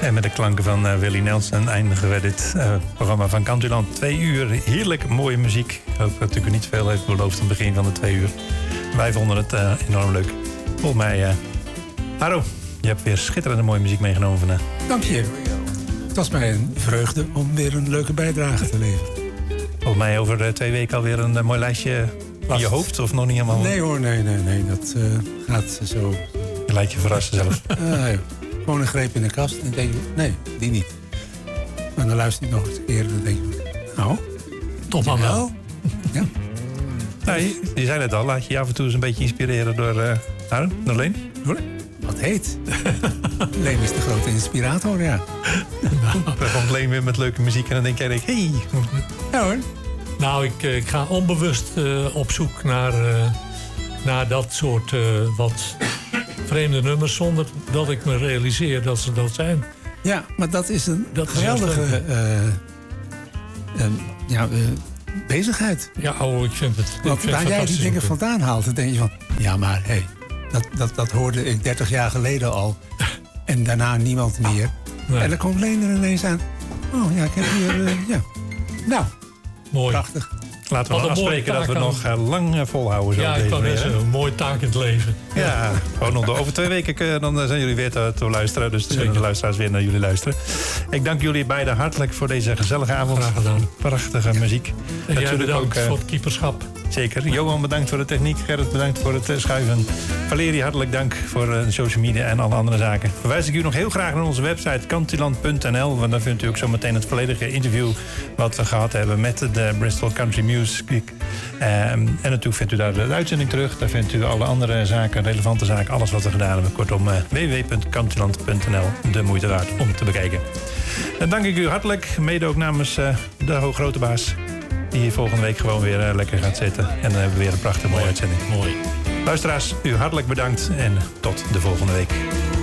En met de klanken van Willie Nelson eindigen we dit programma van Countryland. 2 uur heerlijk mooie muziek. Ik hoop dat u niet veel heeft beloofd aan het begin van de 2 uur. Wij vonden het enorm leuk. Volgens mij, Harro, je hebt weer schitterende mooie muziek meegenomen vandaag. Dank je. Het was mij een vreugde om weer een leuke bijdrage te leveren. Volgens mij over 2 weken alweer een mooi lijstje in je hoofd, of nog niet helemaal? Nee hoor, nee. Dat gaat zo. Je laat je verrassen zelf. Ja. Gewoon een greep in de kast en denk je, nee, die niet. Maar dan luister je nog eens een keer en dan denk je, nou, top aan wel. Ja. Nou, je zei het al, laat je je af en toe eens een beetje inspireren door Leen. Wat heet? Leen is de grote inspirator, ja. Dan komt Leen weer met leuke muziek en dan denk jij, hey. Ja hoor. Nou, ik ga onbewust op zoek naar dat soort wat vreemde nummers, zonder dat ik me realiseer dat ze dat zijn. Ja, maar dat is een geweldige bezigheid. Ja, ik vind het. Want waar jij die dingen vandaan haalt, dan denk je van, ja maar hé, dat hoorde ik 30 jaar geleden al. En daarna niemand meer. Nee. En dan komt Leen er ineens aan. Oh ja, ik heb hier, Nou, mooi. Prachtig. Laten we afspreken dat we nog lang volhouden. Zo ja, ik kan net een mooie taak in het leven. Ja, gewoon nog over 2 weken dan zijn jullie weer te luisteren. Dus dan kunnen de luisteraars weer naar jullie luisteren. Ik dank jullie beiden hartelijk voor deze gezellige avond. Graag gedaan. Prachtige muziek. En jij bedankt voor het keeperschap. Zeker. Johan, bedankt voor de techniek. Gerrit, bedankt voor het schuiven. Valerie, hartelijk dank voor de social media en alle andere zaken. Verwijs ik u nog heel graag naar onze website countryland.nl. Want daar vindt u ook zo meteen het volledige interview wat we gehad hebben met de Bristol Country Music. En natuurlijk vindt u daar de uitzending terug. Daar vindt u alle andere zaken, relevante zaken, alles wat we gedaan hebben. Kortom, www.countryland.nl. De moeite waard om te bekijken. Dan dank ik u hartelijk, mede ook namens de grote baas, die hier volgende week gewoon weer lekker gaat zitten. En dan hebben we weer een prachtige mooie uitzending. Mooi. Luisteraars, u hartelijk bedankt en tot de volgende week.